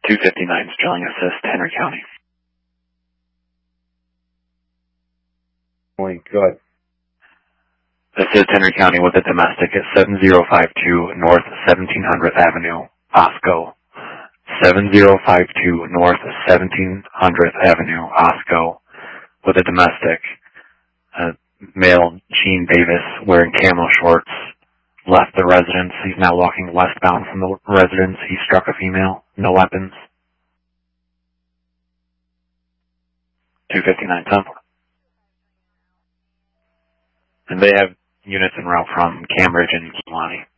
259 Sterling Assist, Henry County. Good. Assist Henry County with a domestic at 7052 North 1700th Avenue, Osco. 7052 North 1700th Avenue, Osco, with a domestic. Male Gene Davis wearing camo shorts left the residence. He's now walking westbound from the residence. He struck a female. No weapons. 259 Temple. And they have units en route from Cambridge and Kewanee.